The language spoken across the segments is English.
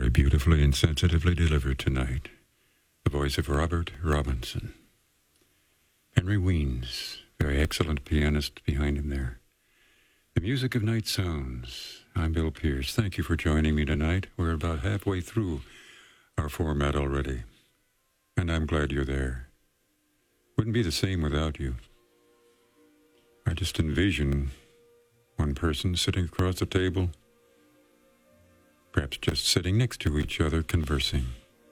Very beautifully and sensitively delivered tonight. The voice of Robert Robinson. Henry Weems, very excellent pianist behind him there. The music of Night Sounds. I'm Bill Pierce. Thank you for joining me tonight. We're about halfway through our format already, and I'm glad you're there. Wouldn't be the same without you. I just envision one person sitting across the table, perhaps just sitting next to each other, conversing.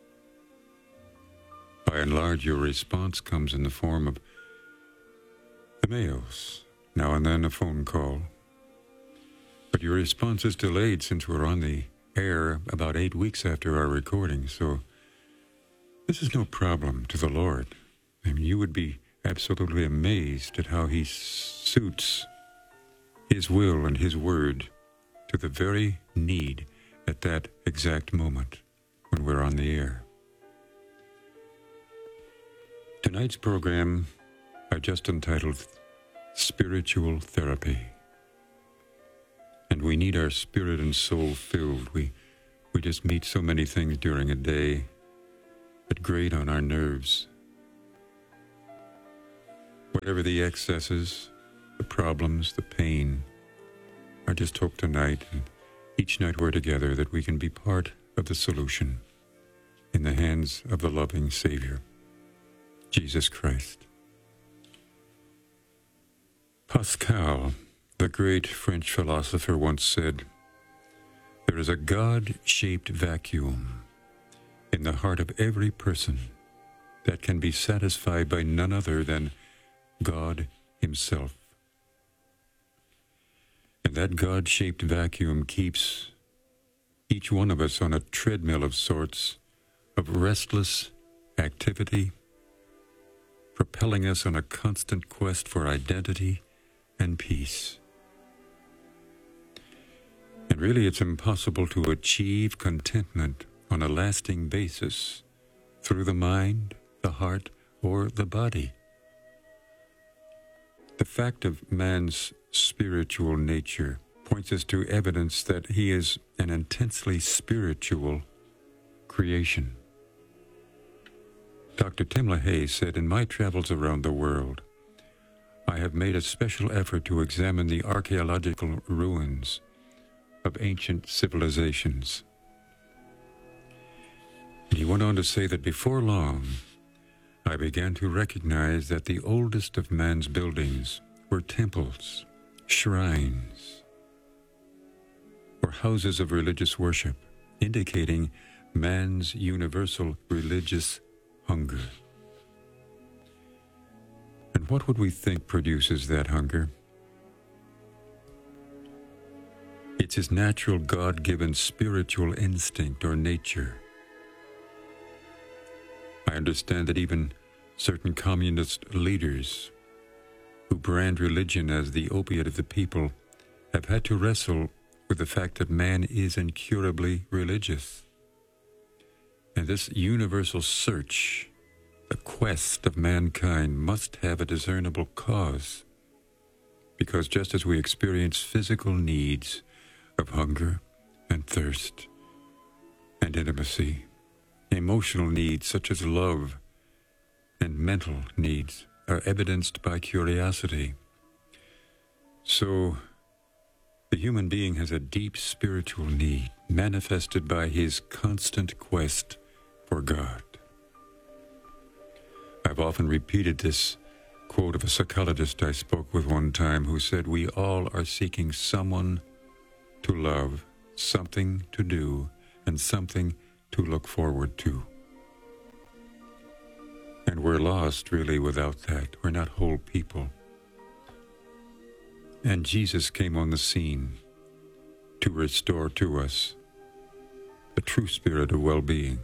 By and large, your response comes in the form of the mails, now and then a phone call. But your response is delayed since we're on the air about 8 weeks after our recording, so this is no problem to the Lord. I mean, you would be absolutely amazed at how he suits his will and his word to the very need at that exact moment when we're on the air. Tonight's program I just entitled Spiritual Therapy. And we need our spirit and soul filled. We just meet so many things during a day that grate on our nerves. Whatever the excesses, the problems, the pain, I just hope tonight and each night we're together that we can be part of the solution in the hands of the loving Savior, Jesus Christ. Pascal, the great French philosopher, once said, "There is a God-shaped vacuum in the heart of every person that can be satisfied by none other than God himself." And that God-shaped vacuum keeps each one of us on a treadmill of sorts of restless activity, propelling us on a constant quest for identity and peace. And really, it's impossible to achieve contentment on a lasting basis through the mind, the heart, or the body. The fact of man's spiritual nature points us to evidence that he is an intensely spiritual creation. Dr. Tim LaHaye said, "In my travels around the world, I have made a special effort to examine the archaeological ruins of ancient civilizations." And he went on to say that before long, I began to recognize that the oldest of man's buildings were temples, shrines, or houses of religious worship, indicating man's universal religious hunger. And what would we think produces that hunger? It's his natural God-given spiritual instinct or nature. I understand that even certain communist leaders who brand religion as the opiate of the people have had to wrestle with the fact that man is incurably religious. And this universal search, the quest of mankind, must have a discernible cause, because just as we experience physical needs of hunger and thirst and intimacy, emotional needs such as love and mental needs are evidenced by curiosity. So the human being has a deep spiritual need manifested by his constant quest for God. I've often repeated this quote of a psychologist I spoke with one time who said, "We all are seeking someone to love, something to do, and something to look forward to." And we're lost, really, without that. We're not whole people. And Jesus came on the scene to restore to us the true spirit of well-being.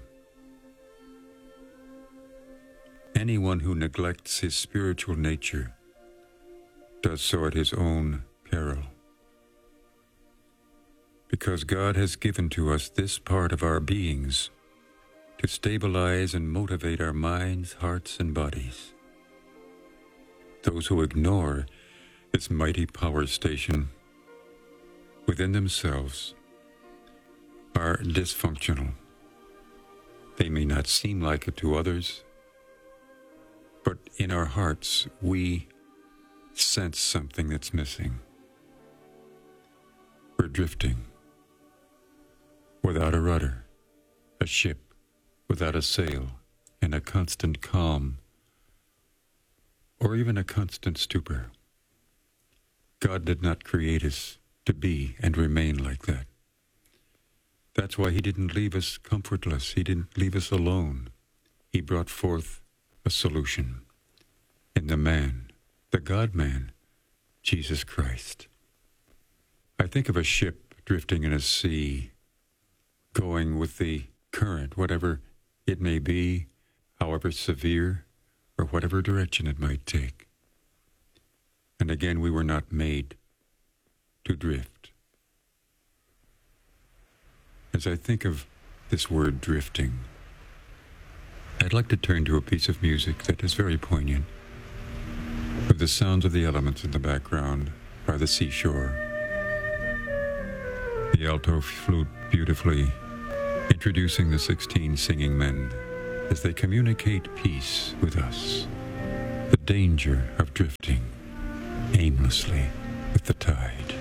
Anyone who neglects his spiritual nature does so at his own peril. Because God has given to us this part of our beings to stabilize and motivate our minds, hearts, and bodies. Those who ignore this mighty power station within themselves are dysfunctional They may not seem like it to others, but in our hearts we sense something that's missing. We're drifting without a rudder, a ship without a sail, in a constant calm, or even a constant stupor. God did not create us to be and remain like that. That's why he didn't leave us comfortless. He didn't leave us alone. He brought forth a solution in the man, the God-man, Jesus Christ. I think of a ship drifting in a sea, going with the current, whatever it may be, however severe, or whatever direction it might take. And again, we were not made to drift. As I think of this word drifting, I'd like to turn to a piece of music that is very poignant, with the sounds of the elements in the background by the seashore. The alto flute beautifully introducing the 16 singing men as they communicate peace with us, the danger of drifting aimlessly with the tide.